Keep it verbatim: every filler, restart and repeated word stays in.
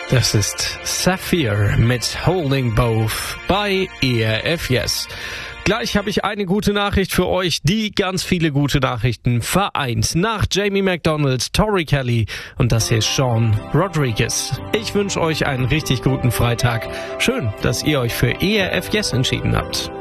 Das ist Saphir mit Holding Both bei E R F Yes. Gleich habe ich eine gute Nachricht für euch, die ganz viele gute Nachrichten vereint. Nach Jamie McDonald, Tori Kelly und das hier ist Sean Rodriguez. Ich wünsche euch einen richtig guten Freitag. Schön, dass ihr euch für E R F Yes entschieden habt.